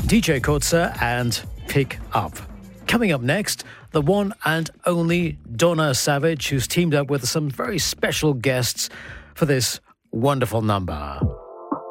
DJ Kotze and Pick Up. Coming up next, the one and only Donna Savage, who's teamed up with some very special guests for this wonderful number.